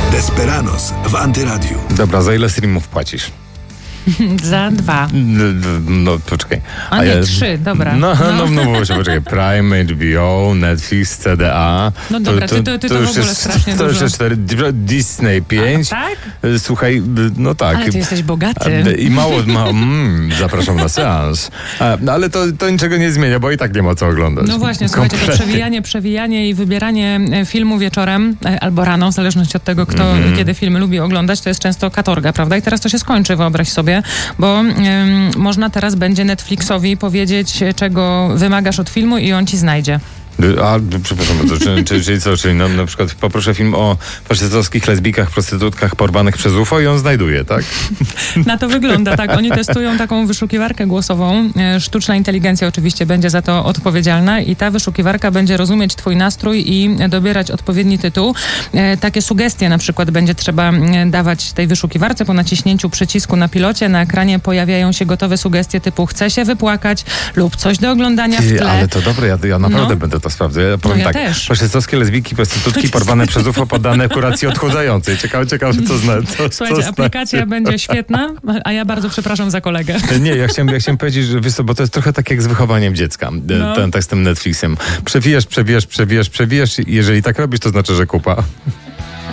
Desperados w Antyradiu. Dobra, za ile streamów płacisz? Za 2. No, poczekaj. A nie, 3, dobra. No, poczekaj. Prime, HBO, Netflix, CDA. No dobra, ty to w ogóle strasznie to dużo. już 4, Disney 5. Tak? Słuchaj, no tak. Ale ty jesteś bogaty. I mało, zapraszam na seans. Ale to niczego nie zmienia, bo i tak nie ma co oglądać. No właśnie, słuchajcie, to przewijanie i wybieranie filmu wieczorem albo rano, w zależności od tego, kto kiedy filmy lubi oglądać, to jest często katorga, prawda? I teraz to się skończy, wyobraź sobie, bo można teraz będzie Netflixowi powiedzieć, czego wymagasz od filmu i on ci znajdzie. Przepraszam bardzo, czyli co? Czyli na przykład poproszę film o faszystowskich lesbijkach, prostytutkach porwanych przez UFO i on znajduje, tak? Na to wygląda, tak. Oni testują taką wyszukiwarkę głosową. Sztuczna inteligencja oczywiście będzie za to odpowiedzialna i ta wyszukiwarka będzie rozumieć twój nastrój i dobierać odpowiedni tytuł. Takie sugestie na przykład będzie trzeba dawać tej wyszukiwarce. Po naciśnięciu przycisku na pilocie na ekranie pojawiają się gotowe sugestie typu chce się wypłakać lub coś do oglądania w tle. Ale to dobre, ja naprawdę będę to sprawdzę. Ja powiem tak, też. faszystowskie lesbijki, prostytutki porwane przez UFO poddane kuracji odchudzającej. Ciekawe, co Słuchajcie, aplikacja będzie świetna, a ja bardzo przepraszam za kolegę. Nie, ja chciałem powiedzieć, że bo to jest trochę tak jak z wychowaniem dziecka, tak z tym Netflixem. Przewijasz, jeżeli tak robisz, to znaczy, że kupa.